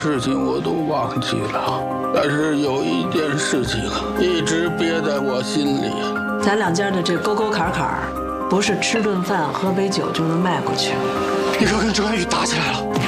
事情我都忘记了，但是有一件事情一直憋在我心里。 咱两家的这沟沟坎坎，不是吃顿饭喝杯酒就能迈过去。 你哥跟周元宇打起来了。